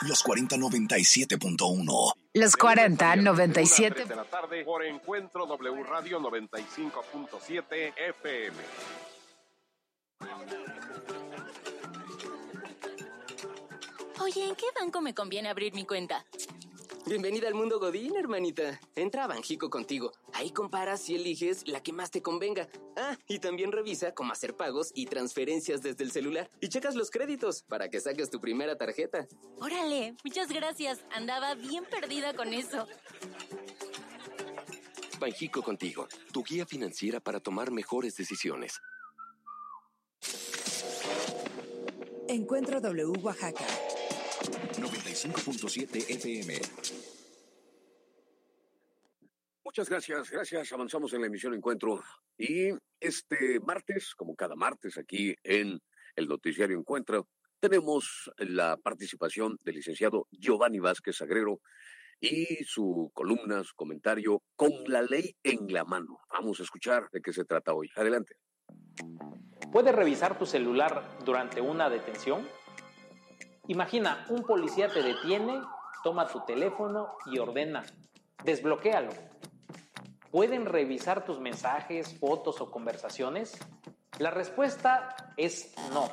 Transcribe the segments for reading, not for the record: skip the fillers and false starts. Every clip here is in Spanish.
Los 4097.1. Los 4097 de la tarde por Encuentro W Radio 95.7 FM. Oye, ¿en qué banco me conviene abrir mi cuenta? Bienvenida al mundo Godín, hermanita. Entra a Banjico Contigo. Ahí comparas y eliges la que más te convenga. Ah, y también revisa cómo hacer pagos y transferencias desde el celular. Y checas los créditos para que saques tu primera tarjeta. Órale, muchas gracias. Andaba bien perdida con eso. Banjico Contigo, tu guía financiera para tomar mejores decisiones. Encuentro W Oaxaca 95.7 FM. Muchas gracias. Avanzamos en la emisión Encuentro. Y este martes, como cada martes aquí en el noticiario Encuentro, tenemos la participación del licenciado Giovanni Vázquez Sagrero y su columna, su comentario, Con la ley en la mano. Vamos a escuchar de qué se trata hoy. Adelante. ¿Puedes revisar tu celular durante una detención? Imagina, un policía te detiene, toma tu teléfono y ordena: desbloquéalo. ¿Pueden revisar tus mensajes, fotos o conversaciones? La respuesta es no.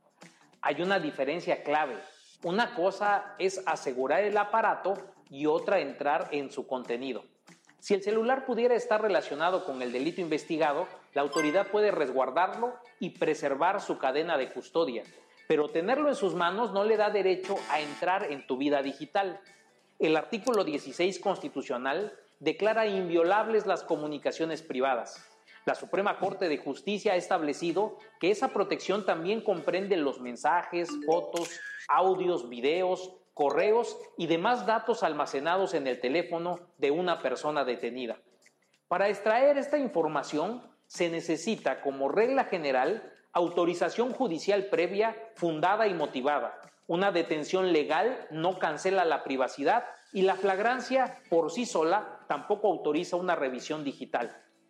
Hay una diferencia clave. Una cosa es asegurar el aparato y otra entrar en su contenido. Si el celular pudiera estar relacionado con el delito investigado, la autoridad puede resguardarlo y preservar su cadena de custodia, pero tenerlo en sus manos no le da derecho a entrar en tu vida digital. El artículo 16 constitucional declara inviolables las comunicaciones privadas. La Suprema Corte de Justicia ha establecido que esa protección también comprende los mensajes, fotos, audios, videos, correos y demás datos almacenados en el teléfono de una persona detenida. Para extraer esta información se necesita, como regla general, autorización judicial previa, fundada y motivada. Una detención legal no cancela la privacidad y la flagrancia por sí sola tampoco autoriza una revisión digital.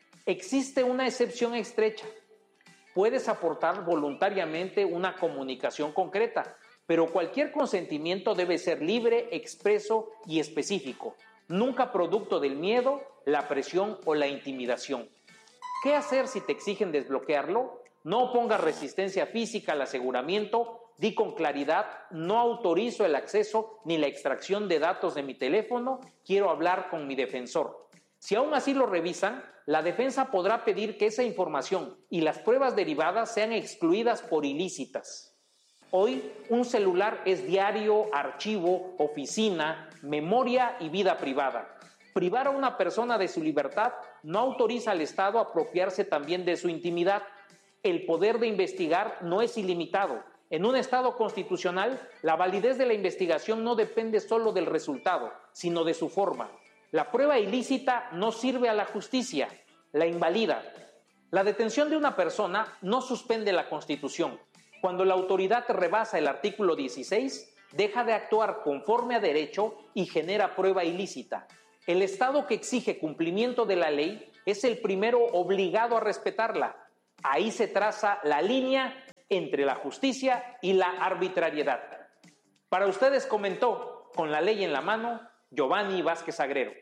Existe una excepción estrecha. Puedes aportar voluntariamente una comunicación concreta, pero cualquier consentimiento debe ser libre, expreso y específico, nunca producto del miedo, la presión o la intimidación. ¿Qué hacer si te exigen desbloquearlo? No pongas resistencia física al aseguramiento, di con claridad: no autorizo el acceso ni la extracción de datos de mi teléfono, quiero hablar con mi defensor. Si aún así lo revisan, la defensa podrá pedir que esa información y las pruebas derivadas sean excluidas por ilícitas. Hoy, un celular es diario, archivo, oficina, memoria y vida privada. Privar a una persona de su libertad no autoriza al Estado a apropiarse también de su intimidad. El poder de investigar no es ilimitado. En un Estado constitucional, la validez de la investigación no depende solo del resultado, sino de su forma. La prueba ilícita no sirve a la justicia, la invalida. La detención de una persona no suspende la Constitución. Cuando la autoridad rebasa el artículo 16, deja de actuar conforme a derecho y genera prueba ilícita. El Estado que exige cumplimiento de la ley es el primero obligado a respetarla. Ahí se traza la línea entre la justicia y la arbitrariedad. Para ustedes comentó, con la ley en la mano, Giovanni Vázquez Sagrero.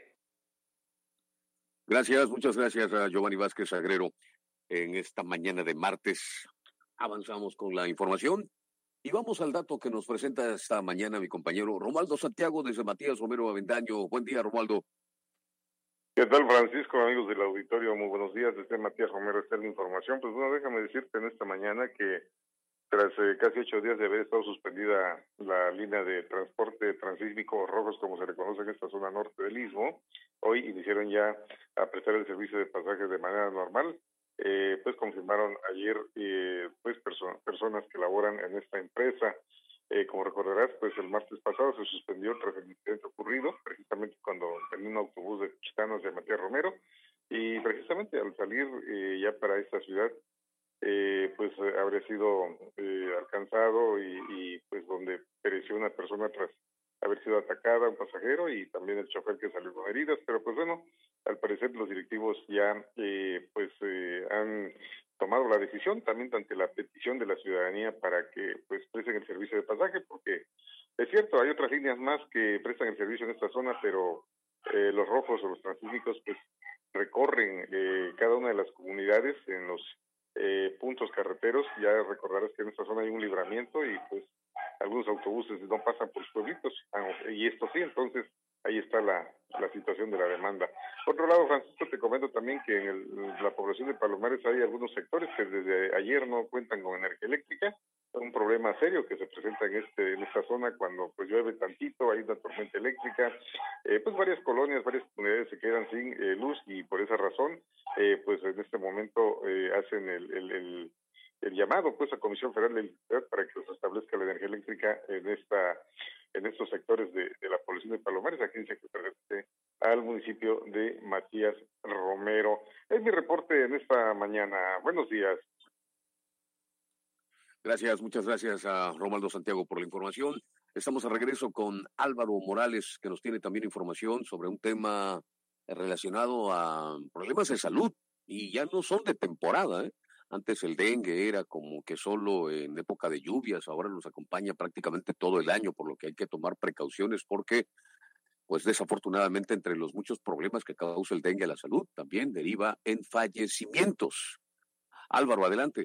Muchas gracias a Giovanni Vázquez Sagrero. En esta mañana de martes avanzamos con la información y vamos al dato que nos presenta esta mañana mi compañero Romualdo Santiago desde Matías Romero Avendaño. Buen día, Romualdo. ¿Qué tal, Francisco, amigos del auditorio? Muy buenos días, desde Matías Romero está la información. Pues bueno, déjame decirte en esta mañana que tras casi 8 días de haber estado suspendida la línea de transporte transísmico Rojos, como se le conoce en esta zona norte del Istmo, hoy iniciaron ya a prestar el servicio de pasajes de manera normal. Pues confirmaron ayer personas que laboran en esta empresa. Como recordarás, pues el martes pasado se suspendió tras el incidente ocurrido, precisamente cuando en un autobús de Chitanos de Matías Romero, y precisamente al salir ya para esta ciudad, pues habría sido alcanzado y pues donde pereció una persona tras haber sido atacada, un pasajero y también el chofer que salió con heridas, pero pues bueno, al parecer los directivos ya han tomado la decisión también ante la petición de la ciudadanía para que pues presten el servicio de pasaje, porque Es cierto, hay otras líneas más que prestan el servicio en esta zona, pero los rojos o los transísmicos pues recorren cada una de las comunidades en los puntos carreteros. Ya recordarás que en esta zona hay un libramiento y pues algunos autobuses no pasan por los pueblitos, y esto sí, entonces ahí está la situación de la demanda. Por otro lado, Francisco, te comento también que en la población de Palomares hay algunos sectores que desde ayer no cuentan con energía eléctrica. Un problema serio que se presenta en esta zona cuando pues llueve tantito, hay una tormenta eléctrica, pues varias colonias, varias comunidades se quedan sin luz, y por esa razón pues en este momento hacen el llamado pues a Comisión Federal de Electricidad para que se establezca la energía eléctrica en estos sectores de la población de Palomares, aquí se pertenece al municipio de Matías Romero. Es mi reporte en esta mañana. Buenos días. Gracias, muchas gracias a Romaldo Santiago por la información. Estamos de regreso con Álvaro Morales, que nos tiene también información sobre un tema relacionado a problemas de salud, y ya no son de temporada, ¿eh? Antes el dengue era como que solo en época de lluvias, ahora nos acompaña prácticamente todo el año, por lo que hay que tomar precauciones porque, pues desafortunadamente, entre los muchos problemas que causa el dengue a la salud, también deriva en fallecimientos. Álvaro, adelante.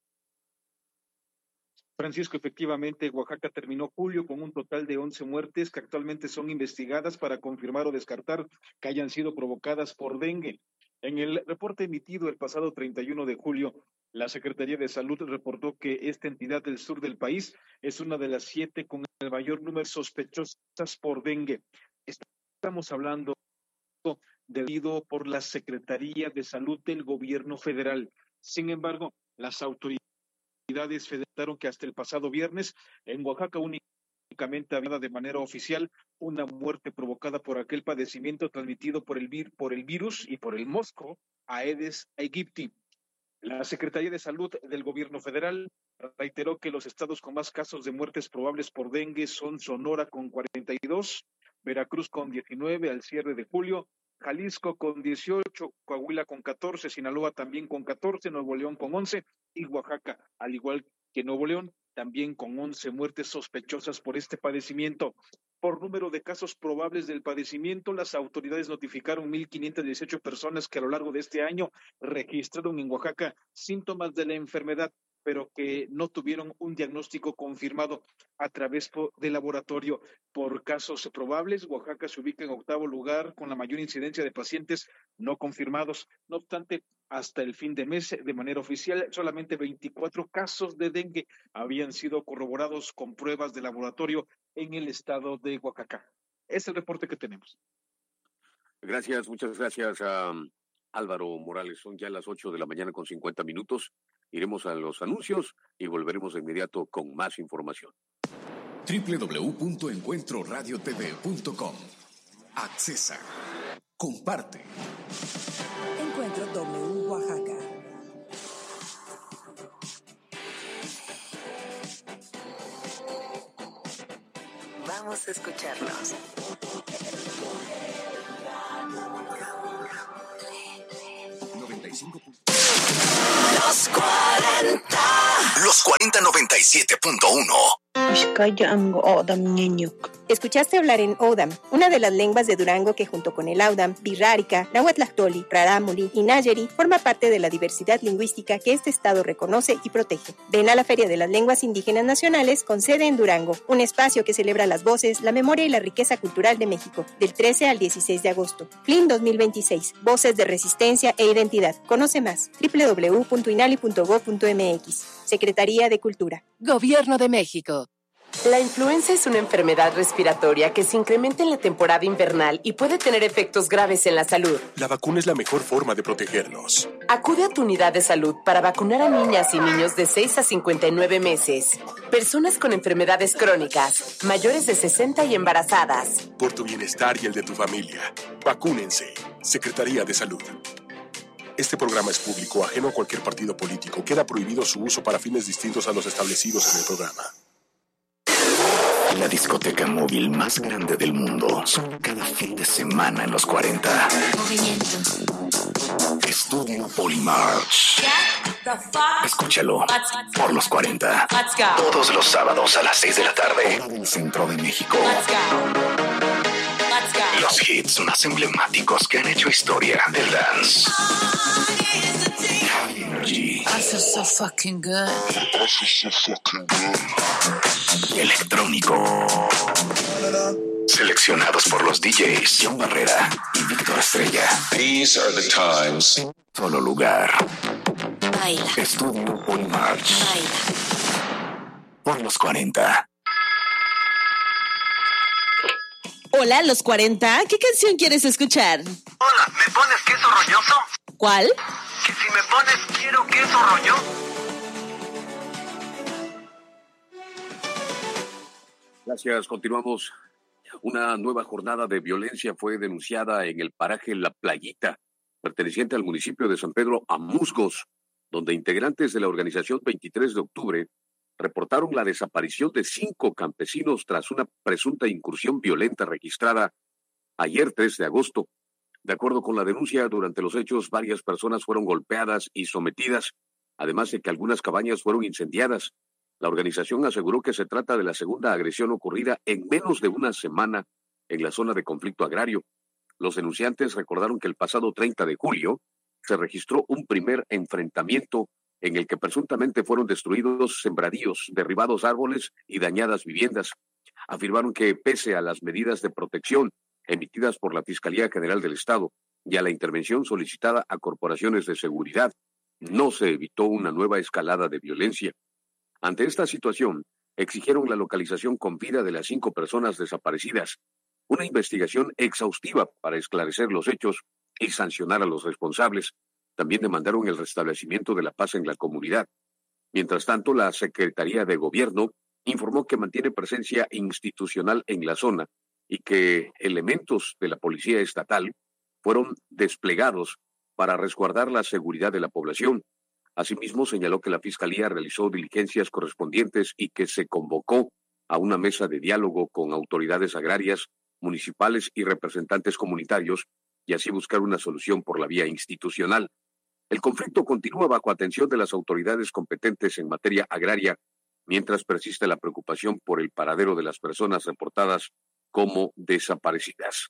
Francisco, efectivamente, Oaxaca terminó julio con un total de 11 muertes que actualmente son investigadas para confirmar o descartar que hayan sido provocadas por dengue. En el reporte emitido el pasado 31 de julio, la Secretaría de Salud reportó que esta entidad del sur del país es una de las 7 con el mayor número de sospechosas por dengue. Estamos hablando debido por la Secretaría de Salud del Gobierno Federal. Sin embargo, las autoridades federaron que hasta el pasado viernes en Oaxaca únicamente había de manera oficial una muerte provocada por aquel padecimiento transmitido por el virus y por el mosco Aedes aegypti. La Secretaría de Salud del Gobierno Federal reiteró que los estados con más casos de muertes probables por dengue son Sonora con 42, Veracruz con 19 al cierre de julio, Jalisco con 18, Coahuila con 14, Sinaloa también con 14, Nuevo León con 11 y Oaxaca, al igual que Nuevo León, también con 11 muertes sospechosas por este padecimiento. Por número de casos probables del padecimiento, las autoridades notificaron 1,518 personas que a lo largo de este año registraron en Oaxaca síntomas de la enfermedad, pero que no tuvieron un diagnóstico confirmado a través de laboratorio. Por casos probables, Oaxaca se ubica en 8º lugar con la mayor incidencia de pacientes no confirmados. No obstante, hasta el fin de mes, de manera oficial, solamente 24 casos de dengue habían sido corroborados con pruebas de laboratorio en el estado de Oaxaca. Es el reporte que tenemos. Gracias, muchas gracias a Álvaro Morales. Son ya las 8 de la mañana con 50 minutos. Iremos a los anuncios y volveremos de inmediato con más información. www.encuentroradiotv.com. Accesa. Comparte. Encuentro W Oaxaca. Vamos a escucharnos. Los 40 97.1. Escuchaste hablar en Odam, una de las lenguas de Durango que junto con el Audam, Birrárica, Nahuatlactoli, Rarámuri y Nayeri forma parte de la diversidad lingüística que este estado reconoce y protege. Ven a la Feria de las Lenguas Indígenas Nacionales con sede en Durango, un espacio que celebra las voces, la memoria y la riqueza cultural de México, del 13 al 16 de agosto. FLIN 2026, Voces de Resistencia e Identidad. Conoce más, www.inali.gov.mx. Secretaría de Cultura. Gobierno de México. La influenza es una enfermedad respiratoria que se incrementa en la temporada invernal y puede tener efectos graves en la salud. La vacuna es la mejor forma de protegernos. Acude a tu unidad de salud para vacunar a niñas y niños de 6 a 59 meses, personas con enfermedades crónicas, mayores de 60 y embarazadas. Por tu bienestar y el de tu familia, vacúnense. Secretaría de Salud. Este programa es público, ajeno a cualquier partido político. Queda prohibido su uso para fines distintos a los establecidos en el programa. La discoteca móvil más grande del mundo. Solo cada fin de semana en los 40. Estudio Polymarch. Escúchalo por los 40. Todos los sábados a las 6 de la tarde. Hora del centro de México. Los hits más emblemáticos que han hecho historia del dance. High Energy. I feel so fucking good. Electrónico. Seleccionados por los DJs John Barrera y Víctor Estrella. These are the times. Solo lugar. Baila. Estudio Polymarch. Baila. Por los 40. Hola, los 40. ¿Qué canción quieres escuchar? Hola, ¿me pones queso rolloso? ¿Cuál? Que si me pones quiero queso rollo. Gracias, continuamos. Una nueva jornada de violencia fue denunciada en el paraje La Playita, perteneciente al municipio de San Pedro Amusgos, donde integrantes de la organización 23 de octubre reportaron la desaparición de 5 campesinos tras una presunta incursión violenta registrada ayer 3 de agosto. De acuerdo con la denuncia, durante los hechos varias personas fueron golpeadas y sometidas, además de que algunas cabañas fueron incendiadas. La organización aseguró que se trata de la segunda agresión ocurrida en menos de una semana en la zona de conflicto agrario. Los denunciantes recordaron que el pasado 30 de julio se registró un primer enfrentamiento en el que presuntamente fueron destruidos sembradíos, derribados árboles y dañadas viviendas. Afirmaron que pese a las medidas de protección emitidas por la Fiscalía General del Estado y a la intervención solicitada a corporaciones de seguridad, no se evitó una nueva escalada de violencia. Ante esta situación, exigieron la localización con vida de las 5 personas desaparecidas, una investigación exhaustiva para esclarecer los hechos y sancionar a los responsables. También demandaron el restablecimiento de la paz en la comunidad. Mientras tanto, la Secretaría de Gobierno informó que mantiene presencia institucional en la zona y que elementos de la Policía Estatal fueron desplegados para resguardar la seguridad de la población. Asimismo, señaló que la Fiscalía realizó diligencias correspondientes y que se convocó a una mesa de diálogo con autoridades agrarias, municipales y representantes comunitarios y así buscar una solución por la vía institucional. El conflicto continúa bajo atención de las autoridades competentes en materia agraria, mientras persiste la preocupación por el paradero de las personas reportadas como desaparecidas.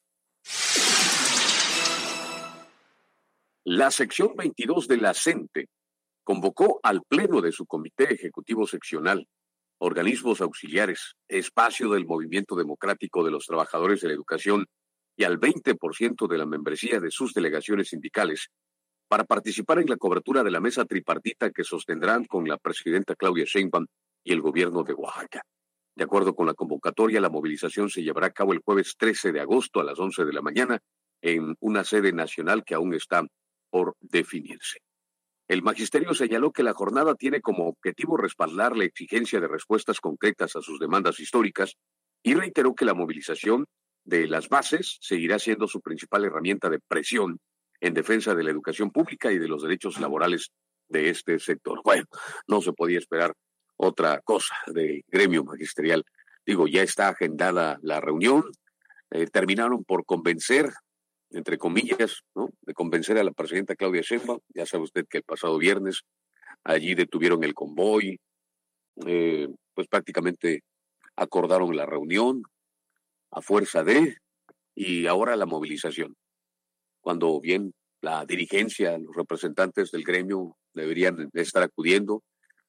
La sección 22 de la CENTE convocó al Pleno de su Comité Ejecutivo Seccional, organismos auxiliares, espacio del Movimiento Democrático de los Trabajadores de la Educación y al 20% de la membresía de sus delegaciones sindicales para participar en la cobertura de la mesa tripartita que sostendrán con la presidenta Claudia Sheinbaum y el gobierno de Oaxaca. De acuerdo con la convocatoria, la movilización se llevará a cabo el jueves 13 de agosto a las 11 de la mañana en una sede nacional que aún está por definirse. El magisterio señaló que la jornada tiene como objetivo respaldar la exigencia de respuestas concretas a sus demandas históricas y reiteró que la movilización de las bases seguirá siendo su principal herramienta de presión en defensa de la educación pública y de los derechos laborales de este sector. Bueno, no se podía esperar otra cosa del gremio magisterial. Digo, ya está agendada la reunión, terminaron por convencer, entre comillas, ¿no?, de convencer a la presidenta Claudia Sheinbaum. Ya sabe usted que el pasado viernes allí detuvieron el convoy, pues prácticamente acordaron la reunión a fuerza de, y ahora la movilización. Cuando bien la dirigencia, los representantes del gremio deberían estar acudiendo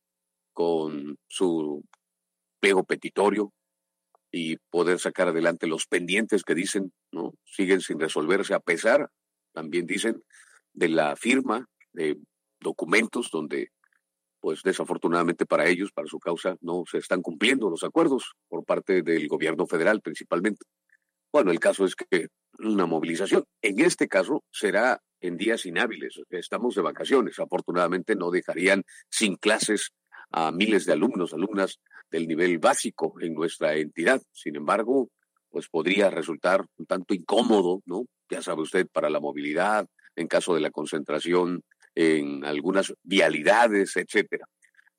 con su pliego petitorio y poder sacar adelante los pendientes que dicen, ¿no?, siguen sin resolverse a pesar, también dicen, de la firma de documentos donde, pues desafortunadamente para ellos, para su causa, no se están cumpliendo los acuerdos por parte del gobierno federal principalmente. Bueno, el caso es que una movilización, en este caso, será en días inhábiles. Estamos de vacaciones. Afortunadamente no dejarían sin clases a miles de alumnos, alumnas del nivel básico en nuestra entidad. Sin embargo, pues podría resultar un tanto incómodo, ¿no? Ya sabe usted, para la movilidad, en caso de la concentración en algunas vialidades, etcétera.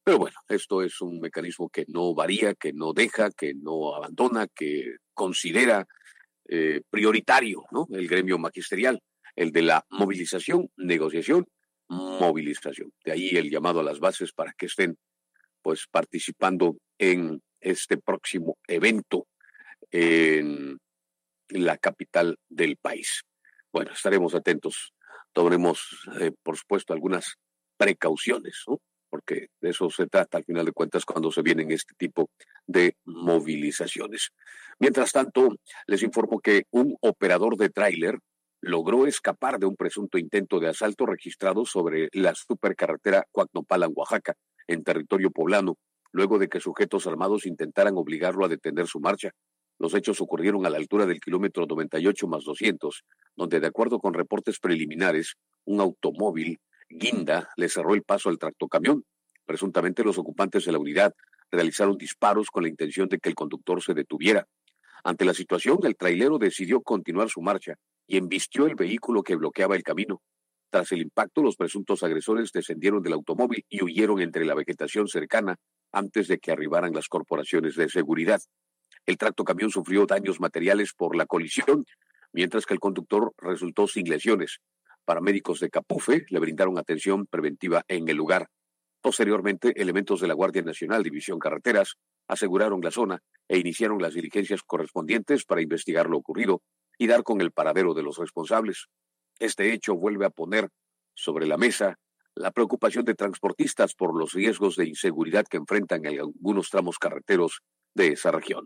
Pero bueno, esto es un mecanismo que no varía, que no deja, que no abandona, que considera prioritario, ¿no? El gremio magisterial, el de la movilización, negociación, movilización. De ahí el llamado a las bases para que estén pues participando en este próximo evento en la capital del país. Bueno, estaremos atentos, tomaremos por supuesto algunas precauciones, ¿no? Porque de eso se trata al final de cuentas cuando se vienen este tipo de movilizaciones. Mientras tanto, les informo que un operador de tráiler logró escapar de un presunto intento de asalto registrado sobre la supercarretera Coacnopalan, Oaxaca, en territorio poblano, luego de que sujetos armados intentaran obligarlo a detener su marcha. Los hechos ocurrieron a la altura del kilómetro 98+200, donde de acuerdo con reportes preliminares, un automóvil guinda le cerró el paso al tractocamión. Presuntamente los ocupantes de la unidad realizaron disparos con la intención de que el conductor se detuviera. Ante la situación, el trailero decidió continuar su marcha y embistió el vehículo que bloqueaba el camino. Tras el impacto, los presuntos agresores descendieron del automóvil y huyeron entre la vegetación cercana antes de que arribaran las corporaciones de seguridad. El tractocamión sufrió daños materiales por la colisión, mientras que el conductor resultó sin lesiones. Paramédicos de Capufe le brindaron atención preventiva en el lugar. Posteriormente, elementos de la Guardia Nacional División Carreteras aseguraron la zona e iniciaron las diligencias correspondientes para investigar lo ocurrido y dar con el paradero de los responsables. Este hecho vuelve a poner sobre la mesa la preocupación de transportistas por los riesgos de inseguridad que enfrentan en algunos tramos carreteros de esa región.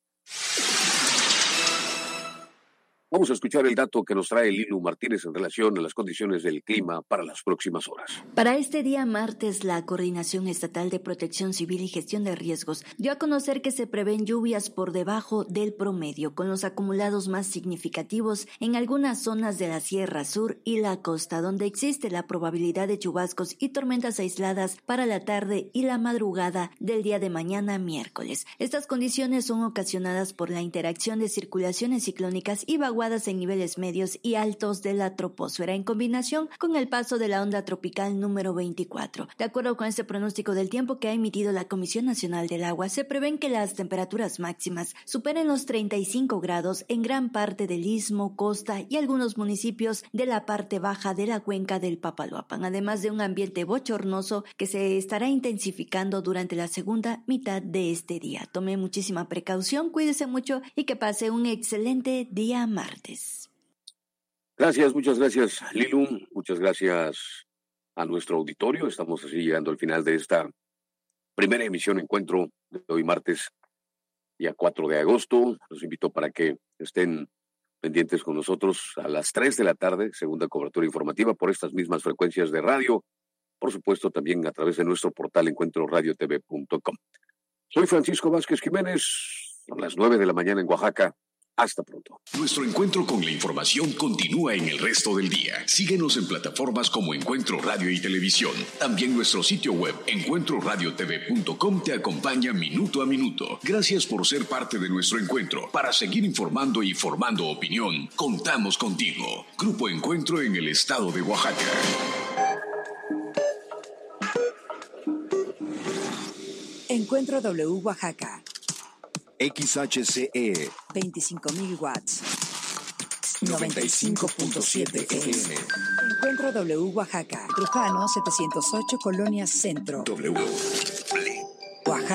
Vamos a escuchar el dato que nos trae Lilu Martínez en relación a las condiciones del clima para las próximas horas. Para este día martes, la Coordinación Estatal de Protección Civil y Gestión de Riesgos dio a conocer que se prevén lluvias por debajo del promedio, con los acumulados más significativos en algunas zonas de la Sierra Sur y la costa, donde existe la probabilidad de chubascos y tormentas aisladas para la tarde y la madrugada del día de mañana miércoles. Estas condiciones son ocasionadas por la interacción de circulaciones ciclónicas y vaguadas en niveles medios y altos de la troposfera en combinación con el paso de la onda tropical número 24. De acuerdo con este pronóstico del tiempo que ha emitido la Comisión Nacional del Agua, se prevén que las temperaturas máximas superen los 35 grados en gran parte del istmo, costa y algunos municipios de la parte baja de la cuenca del Papaloapan, además de un ambiente bochornoso que se estará intensificando durante la segunda mitad de este día. Tome muchísima precaución, cuídese mucho y que pase un excelente día martes. Gracias, muchas gracias, Lilu. Muchas gracias a nuestro auditorio. Estamos así llegando al final de esta primera emisión Encuentro de hoy martes, día 4 de agosto. Los invito para que estén pendientes con nosotros a las 3 de la tarde, segunda cobertura informativa por estas mismas frecuencias de radio. Por supuesto, también a través de nuestro portal encuentroradiotv.com. Soy Francisco Vázquez Jiménez. Son las 9 de la mañana en Oaxaca. Hasta pronto. Nuestro encuentro con la información continúa en el resto del día. Síguenos en plataformas como Encuentro Radio y Televisión. También nuestro sitio web, encuentroradiotv.com, te acompaña minuto a minuto. Gracias por ser parte de nuestro encuentro. Para seguir informando y formando opinión, contamos contigo. Grupo Encuentro en el estado de Oaxaca. Encuentro W Oaxaca. XHCE 25.000 watts. 95.7 FM. Encuentro W Oaxaca. Trujano 708 Colonia Centro. W.